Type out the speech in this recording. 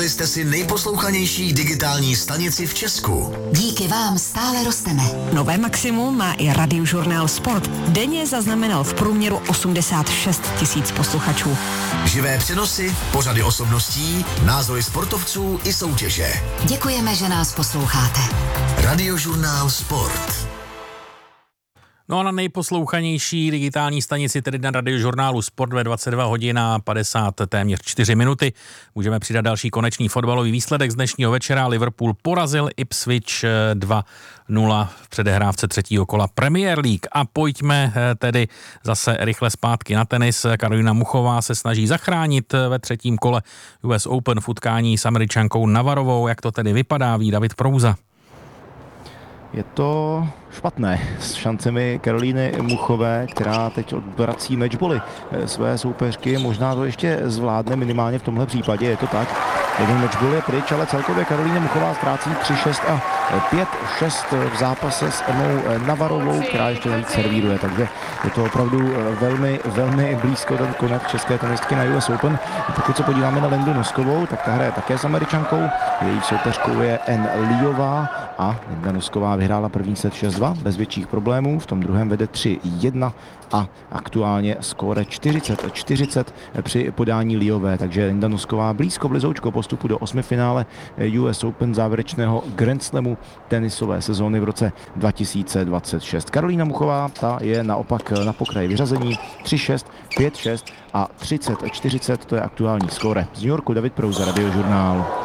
Vybrali jste si nejposlouchanější digitální stanici v Česku. Díky vám stále rosteme. Nové maximum má i Radiožurnál Sport. Denně zaznamenal v průměru 86 000 posluchačů. Živé přenosy, pořady osobností, názory sportovců i soutěže. Děkujeme, že nás posloucháte. Radiožurnál Sport. No a na nejposlouchanější digitální stanici, tedy na Radiožurnálu Sport ve 22 hodin a 50 téměř 4 minuty. Můžeme přidat další konečný fotbalový výsledek z dnešního večera. Liverpool porazil Ipswich 2-0 v předehrávce třetího kola Premier League. A pojďme tedy zase rychle zpátky na tenis. Karolína Muchová se snaží zachránit ve třetím kole US Open v utkání s Američankou Navarovou. Jak to tedy vypadá, ví David Prouza. Je to špatné s šancemi Karolíny Muchové, která teď odvrací matchboly své soupeřky. Možná to ještě zvládne minimálně v tomhle případě, je to tak. Jeden matchball je pryč, ale celkově Karolína Muchová ztrácí 3-6 a 5-6 v zápase s Emou Navarovou, která ještě navíc servíruje, takže je to opravdu velmi, velmi blízko ten konec české tenistky na US Open. Pokud se podíváme na Lindu Noskovou, tak ta hraje také s Američankou. Její soupeřkou je Ann Liová a Linda Nosková vyhrála první set 6-2 bez větších problémů, v tom druhém vede 3-1 a aktuálně skóre 40-40 při podání Liové, takže Linda Nosková blízko blizoučko postupu do osmifinále US Open závěrečného Grand Slamu tenisové sezóny v roce 2026. Karolína Muchová, ta je naopak na pokraji vyřazení 3-6, 5-6 a 30-40, to je aktuální skóre. Z New Yorku David Prouza, Radiožurnál.